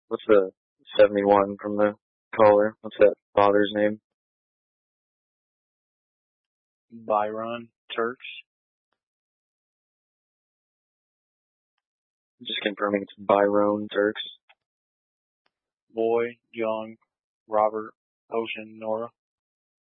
What's the 71 from the caller? What's that father's name? Byron Turks. Just confirming it's Byron Turks. Boy, Young, Robert, Ocean, Nora.